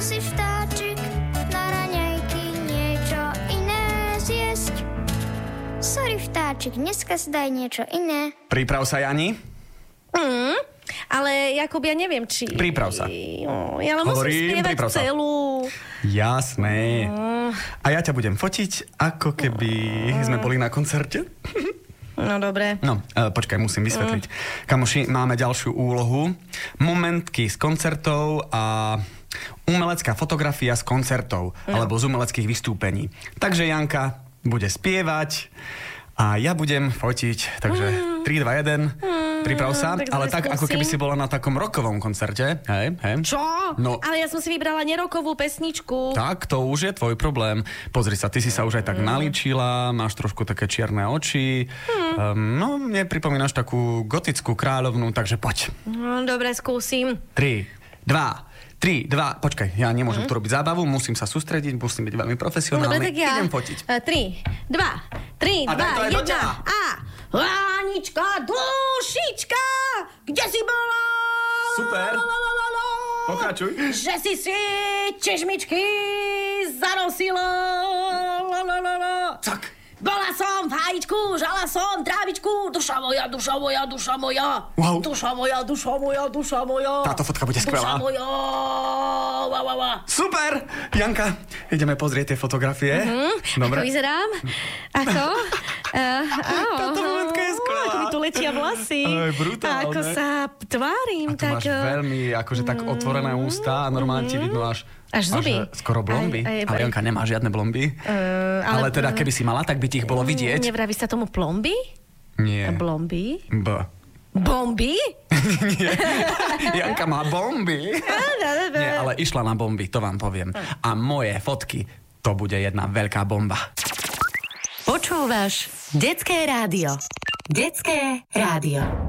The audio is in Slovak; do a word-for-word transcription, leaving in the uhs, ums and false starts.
si vtáčik, na raňajky niečo iné zjesť. Sorry vtáčik, dneska si daj niečo iné. Priprav sa, Jani. Mm, ale Jakub, ja neviem, či... Priprav sa. No, ja len musím Hovorím, spievať priprav sa. celú. Jasné. Mm. A ja ťa budem fotiť, ako keby mm. sme boli na koncerte. No, dobre. No, e, počkaj, musím vysvetliť. Mm. Kamoši, máme ďalšiu úlohu. Momentky z koncertov a umelecká fotografia z koncertov, no. alebo z umeleckých vystúpení. Takže Janka bude spievať a ja budem fotiť. Takže mm. tri, dva, jeden. Mm. Priprav sa. Tak ale tak, skúsim. ako keby si bola na takom rockovom koncerte. Hej, hej. Čo? No. Ale ja som si vybrala nerokovú pesničku. Tak, to už je tvoj problém. Pozri sa, ty si sa už aj tak mm. nalíčila, máš trošku také čierne oči. Mm. Um, no, mne pripomínaš takú gotickú kráľovnú, takže poď. No, dobre, skúsim. tri, dva, tri, dva, počkaj, ja nemôžem mm. tu robiť zábavu, musím sa sústrediť, musím byť veľmi profesionálny. Dobre, tak ja. Idem fotiť. tri, dva, tri, dva, jedna. A Anička, dušička, kde si bola? Super. Pokračuj. Že si si čežmičky zanosila. Tak. Bola som v hájičku, žala som trávičku, duša moja, duša moja, duša moja. Wow. Duša moja, duša moja, duša moja. Táto fotka bude skvelá. Duša moja. Wa, wa, wa. Super! Janka, ideme pozrieť tie fotografie. Mm-hmm. Dobre. Ako vyzerám? Ako? uh, Táto momentka je skvelá. Ako mi tu letia vlasy. Aj, brutálne. Ako sa tvárim. A tu tak, máš veľmi, akože tak otvorené ústa a normálne ti vidno až... Až zuby. Až skoro blomby. Aj, aj, ale Janka nemá žiadne blomby. Uh, ale, ale teda, keby si mala, tak by ti ich bolo vidieť. Nevraví sa tomu plomby? Nie. Blomby? B. Bomby? Nie. Janka má bomby. Nie, ale išla na bomby, to vám poviem. A moje fotky, to bude jedna veľká bomba. Počúvaš Detské rádio. Detské rádio.